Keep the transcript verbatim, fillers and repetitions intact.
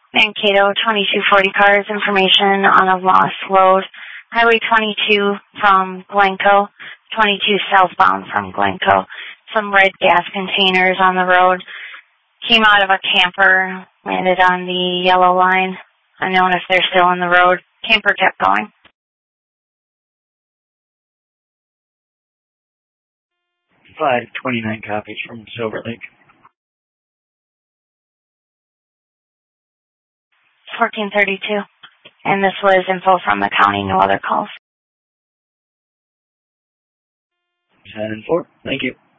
Mankato, twenty-two forty cars, information on a lost load. Highway twenty-two from Glencoe, twenty-two southbound from Glencoe. Some red gas containers on the road. Came out of a camper, landed on the yellow line. Unknown if they're still on the road. Camper kept going. five twenty-nine copies from Silver Lake. fourteen thirty-two. And this was info from the county, no other calls. ten four. Thank you.